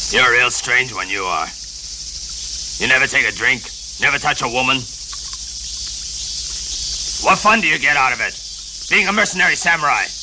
You're a real strange one, you are. You never take a drink, never touch a woman. What fun do you get out of it? Being a mercenary samurai.